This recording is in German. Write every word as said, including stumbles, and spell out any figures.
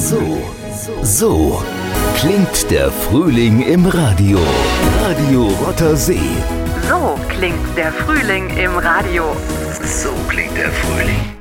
So, so klingt der Frühling im Radio. Radio Rothersee. So klingt der Frühling im Radio. So klingt der Frühling.